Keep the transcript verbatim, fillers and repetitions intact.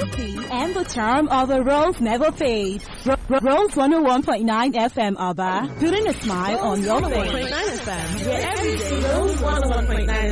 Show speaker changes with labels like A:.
A: happy, and the charm of the Rose never fades. Ro- Ro- Rose one oh one point nine F M, Aba, putting a smile on your face.
B: Rose one oh one point nine F M, where every day Rose one oh one point nine